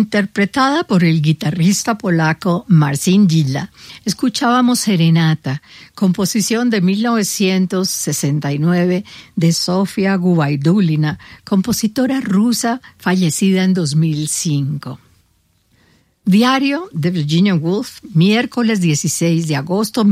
Interpretada por el guitarrista polaco Marcin Gilla, escuchábamos Serenata, composición de 1969 de Sofia Gubaidulina, compositora rusa fallecida en 2005. Diario de Virginia Woolf, miércoles 16 de agosto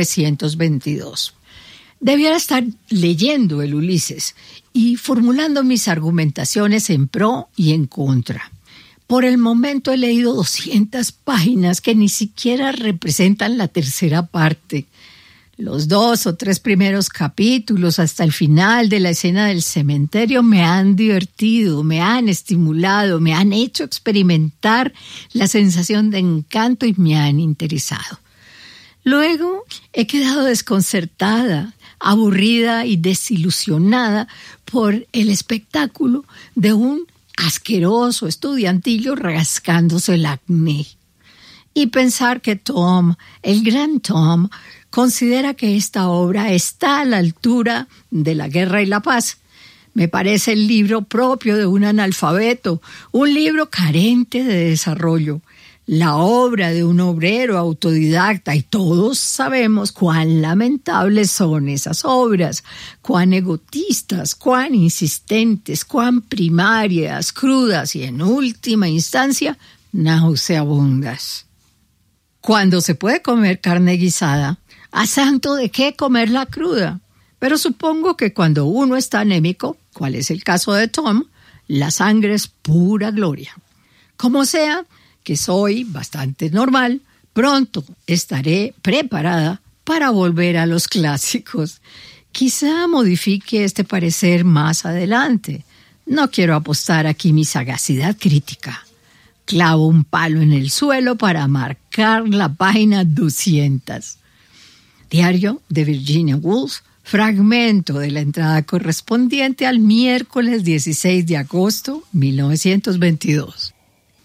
1922. Debiera estar leyendo el Ulises y formulando mis argumentaciones en pro y en contra. Por el momento he leído 200 páginas que ni siquiera representan la tercera parte. Los 2 o 3 primeros capítulos hasta el final de la escena del cementerio me han divertido, me han estimulado, me han hecho experimentar la sensación de encanto y me han interesado. Luego he quedado desconcertada, aburrida y desilusionada por el espectáculo de un asqueroso estudiantillo rascándose el acné. Y pensar que Tom, el gran Tom, considera que esta obra está a la altura de La Guerra y la Paz. Me parece el libro propio de un analfabeto, un libro carente de desarrollo, la obra de un obrero autodidacta, y todos sabemos cuán lamentables son esas obras, cuán egotistas, cuán insistentes, cuán primarias, crudas y en última instancia nauseabundas. Cuando se puede comer carne guisada, ¿a santo de qué comerla cruda? Pero supongo que cuando uno está anémico, cual es el caso de Tom, la sangre es pura gloria. Como sea, que soy bastante normal, pronto estaré preparada para volver a los clásicos. Quizá modifique este parecer más adelante. No quiero apostar aquí mi sagacidad crítica. Clavo un palo en el suelo para marcar la página 200. Diario de Virginia Woolf, fragmento de la entrada correspondiente al miércoles 16 de agosto 1922.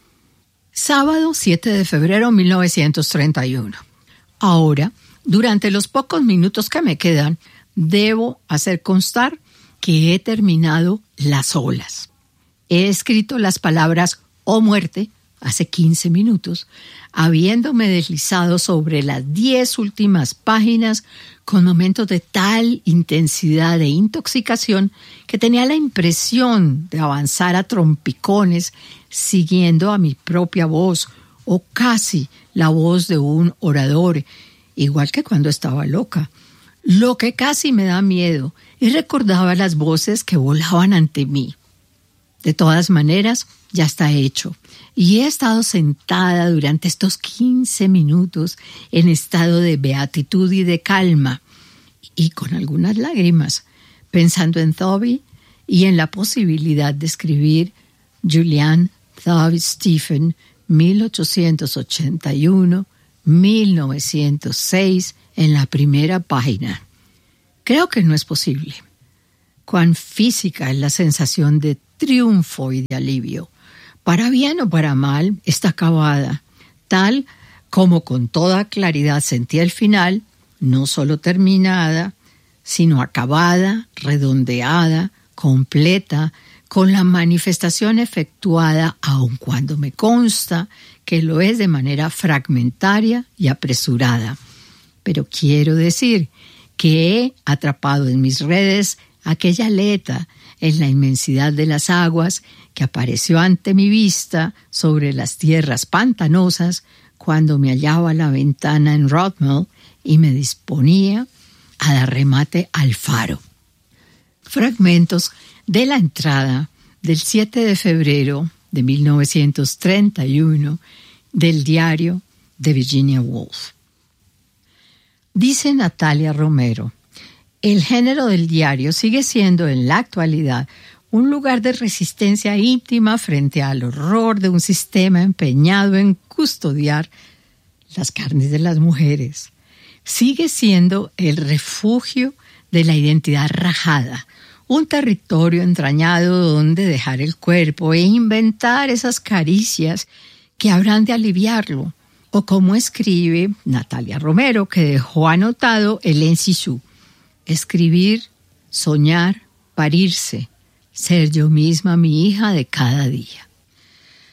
Sábado 7 de febrero 1931. Ahora, durante los pocos minutos que me quedan, debo hacer constar que he terminado Las olas. He escrito las palabras «o muerte» hace 15 minutos, habiéndome deslizado sobre las 10 últimas páginas con momentos de tal intensidad de intoxicación que tenía la impresión de avanzar a trompicones siguiendo a mi propia voz o casi la voz de un orador, igual que cuando estaba loca, lo que casi me da miedo, y recordaba las voces que volaban ante mí. De todas maneras, ya está hecho, y he estado sentada durante estos 15 minutos en estado de beatitud y de calma, y con algunas lágrimas, pensando en Thoby y en la posibilidad de escribir Julian Thoby Stephen 1881-1906 en la primera página. Creo que no es posible. Cuán física es la sensación de triunfo y de alivio. Para bien o para mal, está acabada, tal como con toda claridad sentí el final, no solo terminada, sino acabada, redondeada, completa, con la manifestación efectuada, aun cuando me consta que lo es de manera fragmentaria y apresurada. Pero quiero decir que he atrapado en mis redes aquella aleta en la inmensidad de las aguas que apareció ante mi vista sobre las tierras pantanosas cuando me hallaba a la ventana en Rothmel y me disponía a dar remate al faro. Fragmentos de la entrada del 7 de febrero de 1931 del diario de Virginia Woolf. Dice Natalia Romero: el género del diario sigue siendo en la actualidad un lugar de resistencia íntima frente al horror de un sistema empeñado en custodiar las carnes de las mujeres. Sigue siendo el refugio de la identidad rajada, un territorio entrañado donde dejar el cuerpo e inventar esas caricias que habrán de aliviarlo. O como escribe Natalia Romero, que dejó anotado el Ensisú: escribir, soñar, parirse, ser yo misma mi hija de cada día.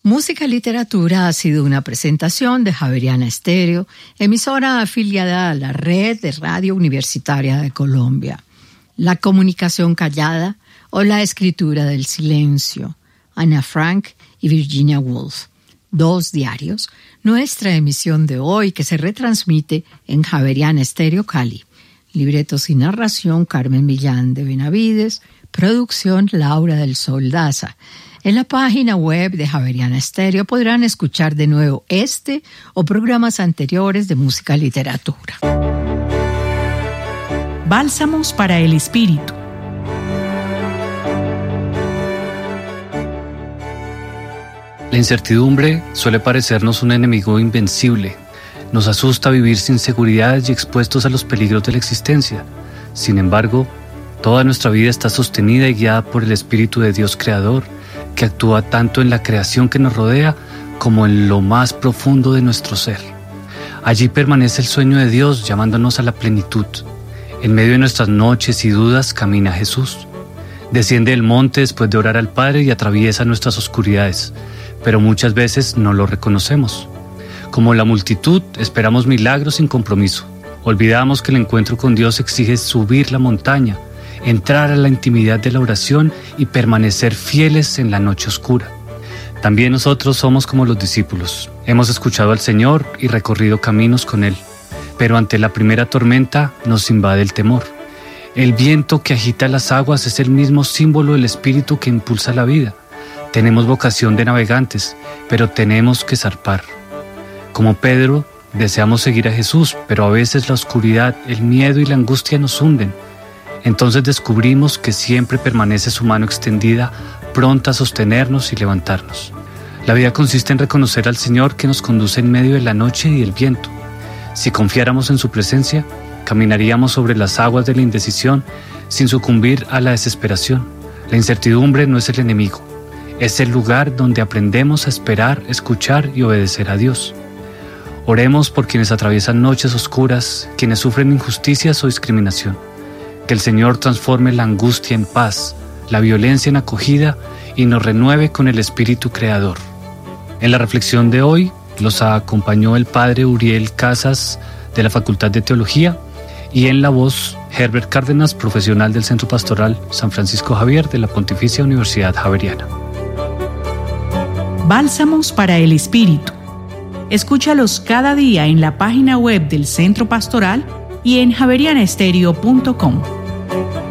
Música y Literatura ha sido una presentación de Javeriana Estéreo, emisora afiliada a la Red de Radio Universitaria de Colombia. La comunicación callada o la escritura del silencio. Ana Frank y Virginia Woolf. 2 diarios. Nuestra emisión de hoy que se retransmite en Javeriana Estéreo Cali. Libretos y narración Carmen Millán de Benavides. Producción Laura del Sol Daza. En la página web de Javeriana Estéreo podrán escuchar de nuevo este o programas anteriores de música y literatura. Bálsamos para el espíritu. La incertidumbre suele parecernos un enemigo invencible. Nos asusta vivir sin seguridad y expuestos a los peligros de la existencia. Sin embargo, toda nuestra vida está sostenida y guiada por el Espíritu de Dios Creador, que actúa tanto en la creación que nos rodea como en lo más profundo de nuestro ser. Allí permanece el sueño de Dios llamándonos a la plenitud. En medio de nuestras noches y dudas camina Jesús. Desciende del monte después de orar al Padre y atraviesa nuestras oscuridades, pero muchas veces no lo reconocemos. Como la multitud, esperamos milagros sin compromiso. Olvidamos que el encuentro con Dios exige subir la montaña, entrar a la intimidad de la oración y permanecer fieles en la noche oscura. También nosotros somos como los discípulos. Hemos escuchado al Señor y recorrido caminos con Él, pero ante la primera tormenta nos invade el temor. El viento que agita las aguas es el mismo símbolo del Espíritu que impulsa la vida. Tenemos vocación de navegantes, pero tenemos que zarpar. Como Pedro, deseamos seguir a Jesús, pero a veces la oscuridad, el miedo y la angustia nos hunden. Entonces descubrimos que siempre permanece su mano extendida, pronta a sostenernos y levantarnos. La vida consiste en reconocer al Señor que nos conduce en medio de la noche y el viento. Si confiáramos en su presencia, caminaríamos sobre las aguas de la indecisión sin sucumbir a la desesperación. La incertidumbre no es el enemigo, es el lugar donde aprendemos a esperar, escuchar y obedecer a Dios. Oremos por quienes atraviesan noches oscuras, quienes sufren injusticias o discriminación. Que el Señor transforme la angustia en paz, la violencia en acogida y nos renueve con el Espíritu Creador. En la reflexión de hoy los acompañó el Padre Uriel Casas de la Facultad de Teología y en la voz Herbert Cárdenas, profesional del Centro Pastoral San Francisco Javier de la Pontificia Universidad Javeriana. Bálsamos para el espíritu. Escúchalos cada día en la página web del Centro Pastoral y en javerianaestereo.com.